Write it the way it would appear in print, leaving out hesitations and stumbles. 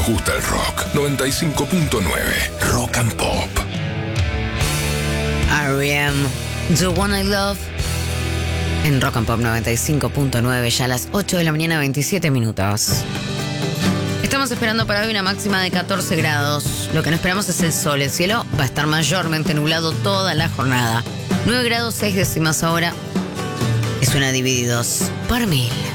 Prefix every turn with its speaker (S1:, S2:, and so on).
S1: nos gusta el rock. 95.9 Rock and Pop.
S2: R.E.M. The One I Love. En Rock and Pop 95.9, ya a las 8 de la mañana, 27 minutos. Estamos esperando para hoy una máxima de 14 grados. Lo que no esperamos es el sol. El cielo va a estar mayormente nublado toda la jornada. 9 grados 6 décimas ahora. Es una divididos por 1000.